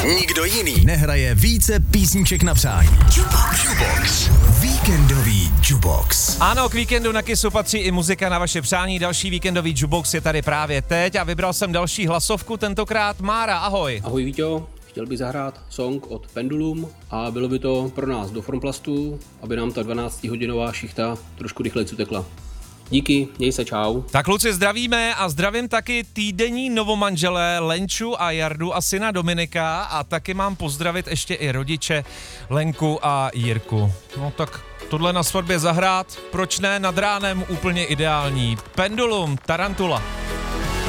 Nikdo jiný nehraje více písniček na přání. Jubox. Víkendový Jubox. Ano, k víkendu na Kissu patří i muzika na vaše přání. Další víkendový Jubox je tady právě teď a vybral jsem další hlasovku, tentokrát Mára, ahoj. Ahoj Víťo, chtěl bych zahrát song od Pendulum a bylo by to pro nás do Formplastu, aby nám ta 12hodinová šichta trošku rychleji utekla. Díky, měj se, čau. Tak kluci, zdravíme a zdravím taky týdenní novomanželé Lenču a Jardu a syna Dominika a taky mám pozdravit ještě i rodiče Lenku a Jirku. No tak tohle na svatbě zahrát, proč ne, nad ránem úplně ideální. Pendulum, Tarantula.